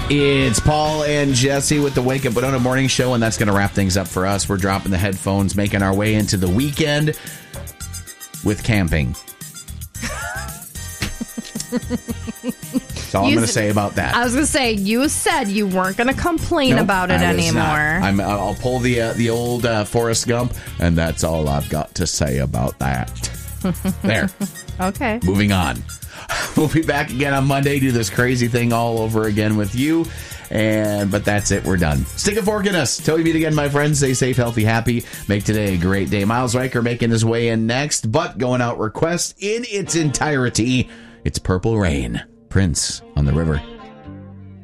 It's Paul and Jesse with the Wake Up Winona Morning Show, and that's going to wrap things up for us. We're dropping the headphones, making our way into the weekend with camping. That's all I'm going to say about that. I was going to say, you said you weren't going to complain about it anymore. I'll pull the old Forrest Gump, and that's all I've got to say about that. There. Okay. Moving on. We'll be back again on Monday, do this crazy thing all over again with you. But that's it. We're done. Stick a fork in us. Till we meet again, my friends. Stay safe, healthy, happy. Make today a great day. Miles Riker making his way in next, but going out request in its entirety. It's Purple Rain. Prince on the River.